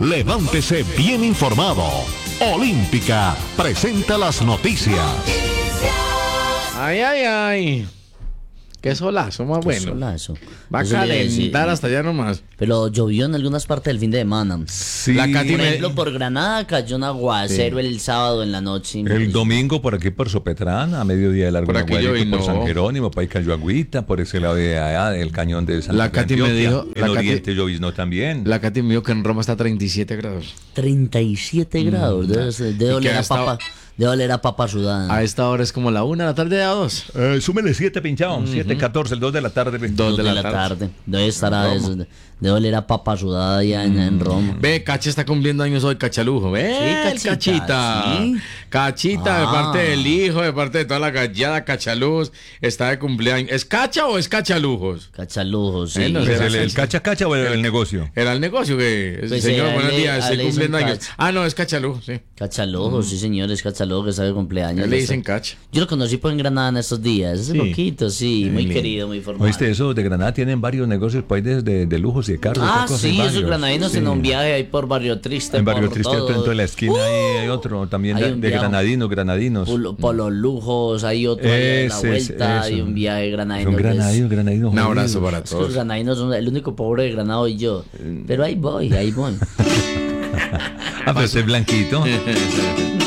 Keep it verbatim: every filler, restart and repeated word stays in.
Levántese bien informado. Olímpica presenta las noticias. Ay, ay, ay. Qué solazo más bueno. Qué solazo. Va a Eso le iba a decir. calentar hasta allá nomás. Pero llovió en algunas partes del fin de semana. Sí, La Katy Por me- ejemplo, por Granada cayó un aguacero el sábado en la noche. el domingo por aquí por Sopetrán, a mediodía de largo Por aquí Aguadito, llovinó. por San Jerónimo, por ahí cayó agüita, por ese lado de allá, del cañón de Santa La Katy me Antioquia. dijo- En la Katy- Oriente lloviznó también. La Katy me dijo que en Roma está a treinta y siete grados. treinta y siete grados. Debe, ser- debe ¿Y oler qué a ha estado- papa, debe oler a papa sudada. A esta hora es como la una de la tarde a dos. Eh, súmele siete pinchado, siete catorce, el dos de la tarde. Dos Dos de, la, tarde. Debe estar a eso. Debe oler a papa sudada allá en, en Roma. Ve, Cachi está cumpliendo años hoy, Cachalujo. Ve, Sí, el Cachita, Cachita. sí. Cachita, de Ah. parte del hijo, de parte de toda la gallada Cachalujos, está de cumpleaños. ¿Es Cacha o es Cachalujos? Cachalujos, sí. Eh, no Pues sé. el, el cacha cacha o el, el negocio. Era el negocio que. Pues, señor, eh, buenos a él le- días, a estoy él le dicen cumpliendo años. Cacha. Ah, no, es Cachalujo, sí. Cachalujos, sí señores, Cachalujos que está de cumpleaños. A él le dicen Cacha. Yo lo conocí por en Granada en estos días, hace Sí. poquito, sí, muy lindo. querido, muy formal. Oíste, esos de Granada tienen varios negocios pues, de, de, de lujos y de carros. Ah, de cosas, sí, varios. esos granadinos Sí. en un viaje ahí por Barrio Triste. En Barrio por Triste, todo. dentro de la esquina, ahí hay otro también Hay de, un de viaje. granadinos, granadinos. Por, por los lujos, hay otro ahí en la Ese, vuelta, ese. hay un viaje granadino. Son que es- granadinos, granadinos. Un abrazo jodidos. para Es que los todos. granadinos son el único pobre de Granada y yo. Pero ahí voy, ahí voy. Ah, pero ese es blanquito.